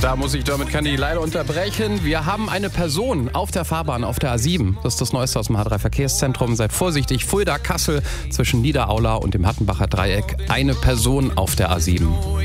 Da muss ich damit Kandi leider unterbrechen. Wir haben eine Person auf der Fahrbahn auf der A7. Das ist das Neueste aus dem H3 Verkehrszentrum. Seid vorsichtig. Fulda-Kassel zwischen Niederaula und dem Hattenbacher Dreieck. Eine Person auf der A7.